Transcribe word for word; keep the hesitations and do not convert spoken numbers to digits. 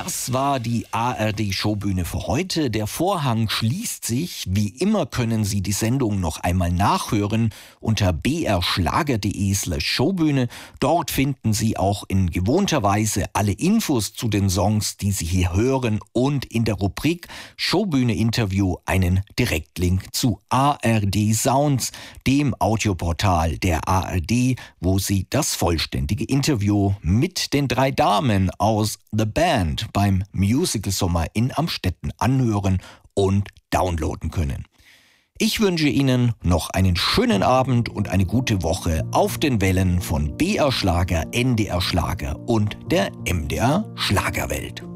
Das war die A R D-Showbühne für heute. Der Vorhang schließt sich. Wie immer können Sie die Sendung noch einmal nachhören unter brschlager.de slash Showbühne. Dort finden Sie auch in gewohnter Weise alle Infos zu den Songs, die Sie hier hören, und in der Rubrik Showbühne Interview einen Direktlink zu A R D Sounds, dem Audioportal der A R D, wo Sie das vollständige Interview mit den drei Damen aus The Band beim Musical Sommer in Amstetten anhören und downloaden können. Ich wünsche Ihnen noch einen schönen Abend und eine gute Woche auf den Wellen von B R Schlager, N D R Schlager und der M D R Schlagerwelt.